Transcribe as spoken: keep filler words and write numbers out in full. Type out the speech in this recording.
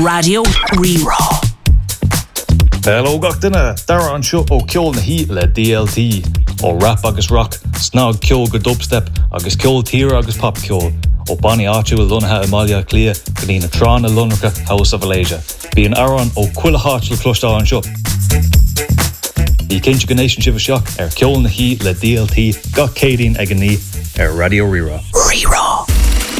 Radio Rerá. Hello gach duine, dara an seo ó ceol na hí le D L T, ó rap agus rock, snog ceol go dubstep, agus ceol tíre agus pop ceol, ó Bonnie áitiúil lunathe Amalia Clia, go dtí na trán na lunracha House of Alasia. Bí an aran ó cuila háitiúil clúistá an seo. Ní cinse go nation sibh seach ar ceol na hí le D L T, gach cédín ag an ní ar Radio Rerá. Rerá.